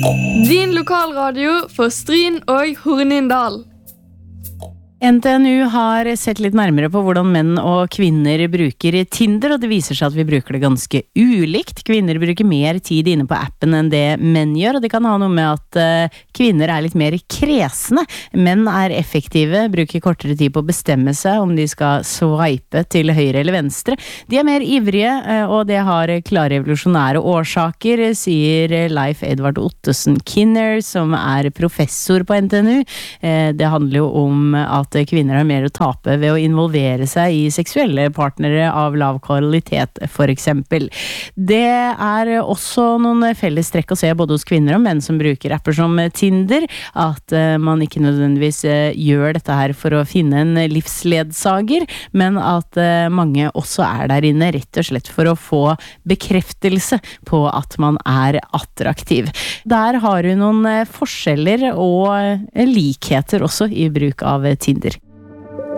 Din lokalradio for Stryn og Hornindal. NTNU har sett litt nærmere på hvordan menn og kvinner bruker Tinder, og det viser seg at vi bruker det ganske ulikt. Kvinner bruker mer tid inne på appen enn det menn gjør, og det kan ha noe med at kvinner er litt mer kresne. Menn er effektive, bruker kortere tid på å bestemme seg om de skal swipe til høyre eller venstre. De er mer ivrige, og det har klare evolusjonære årsaker, sier Leif Edvard Ottesen Kinner, som er professor på NTNU. Det handler jo om at kvinner har mer å tape ved å involvere seg i seksuelle partnere av lav kvalitet, for eksempel. Det er også noen felles trekk å se både hos kvinner og menn som bruker apper som Tinder, at man ikke nødvendigvis gjør dette her for å finne en livsledsager, men at mange også er der inne rett og slett for å få bekreftelse på at man er attraktiv. Der har du noen forskjeller og likheter også i bruk av Tinder.